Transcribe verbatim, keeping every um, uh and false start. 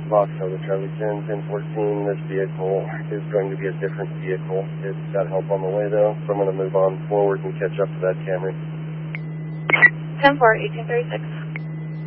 Foxtrot, Charlie ten, ten fourteen, this vehicle is going to be a different vehicle. It's got help on the way though, so I'm going to move on forward and catch up to that Camry. ten four, eighteen thirty-six.